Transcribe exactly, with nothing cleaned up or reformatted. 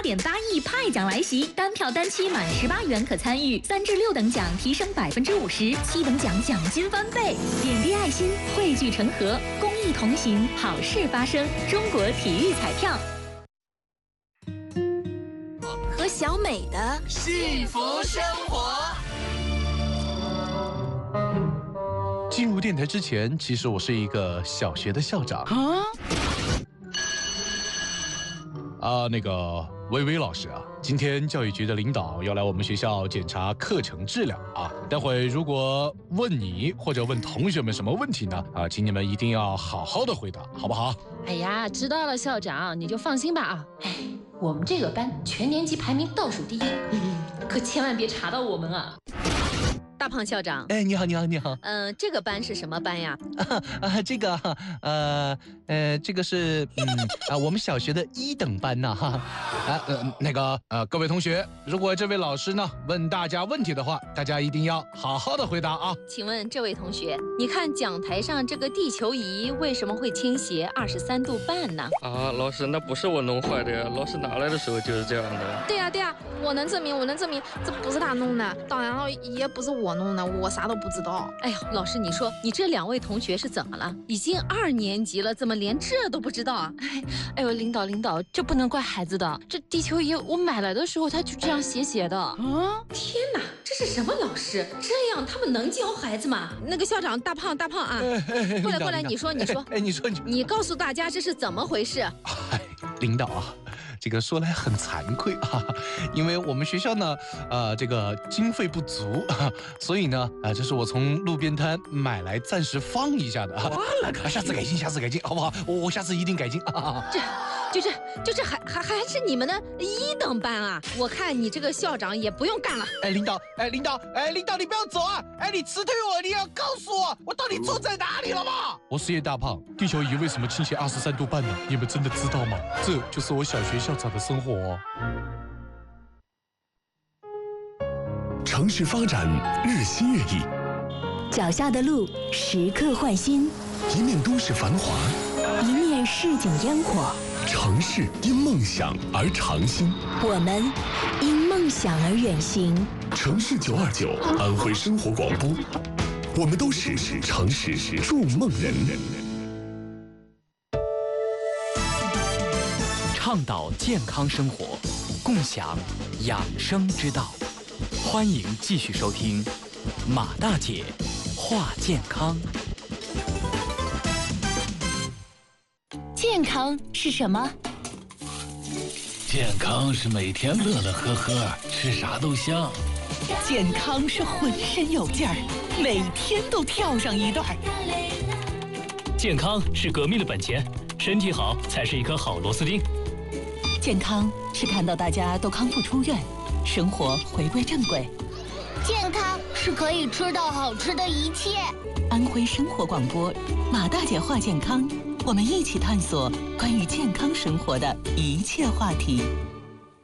点八亿派奖来袭，单票单期满十八元可参与，三至六等奖提升百分之五十，七等奖奖金翻倍。点滴爱心，汇聚成河，公益同行，好事发生。中国体育彩票。 和小美的幸福生活。 进入电台之前，其实我是一个小学的校长啊。啊，那个薇薇老师啊，今天教育局的领导要来我们学校检查课程质量啊。待会如果问你或者问同学们什么问题呢？啊，请你们一定要好好的回答，好不好？ 哎呀，知道了，校长，你就放心吧啊。哎，我们这个班全年级排名倒数第一，嗯、可千万别查到我们啊。 大胖校长， 哎，你好，你好，你好。 嗯、呃，这个班是什么班呀？ 啊，啊这个，呃，呃，这个是，嗯，啊，我们小学的一等班呐，哈，啊，呃，那个，呃，各位同学，如果这位老师呢问大家问题的话，大家一定要好好的回答啊。 请问这位同学，你看讲台上这个地球仪为什么会倾斜二十三度半呢？ 啊，老师，那不是我弄坏的呀，老师拿来的时候就是这样的。 对呀，对呀，我能证明，我能证明，这不是他弄的，当然了，也不是我弄的，我啥都不知道。 哎呀，老师，你说你这两位同学是怎么了？已经二年级了，怎么连这都不知道啊？ 哎，哎呦，领导领导，这不能怪孩子的，这地球仪我买来的时候他就这样斜斜的。 啊！天哪，这是什么老师？这样他们能教孩子吗？ 那个校长大胖大胖啊， 哎哎、 过来过来，你说你说， 哎，你说你， 你告诉大家这是怎么回事？ 哎，领导啊。这个说来很惭愧啊，因为我们学校呢，呃，这个经费不足啊，所以呢，啊、呃，这是我从路边摊买来暂时放一下的。 完了个， 下次改进，下次改进，好不好？我我下次一定改进啊。 这。就这就这还还还是你们的一等班啊！我看你这个校长也不用干了。 哎，领导，哎，领导，哎，领导，你不要走啊！哎，你辞退我，你要告诉我，我到底错在哪里了吗？我是叶大胖，地球仪为什么倾斜二十三度半呢？你们真的知道吗？这就是我小学校长的生活哦。 城市发展日新月异， 脚下的路时刻换新， 一面都市繁华， 一面市井烟火。 城市因梦想而长新， 我们因梦想而远行。 城市九二九，安徽生活广播，我们都是城市筑梦人。 倡导健康生活，共享养生之道。欢迎继续收听马大姐话健康。 健康是什么？ 健康是每天乐乐呵呵，吃啥都香。 健康是浑身有劲儿，每天都跳上一段。 健康是革命的本钱，身体好才是一颗好螺丝钉。 健康是看到大家都康复出院，生活回归正轨。 健康是可以吃到好吃的一切。 安徽生活广播，马大姐话健康，我们一起探索关于健康生活的一切话题。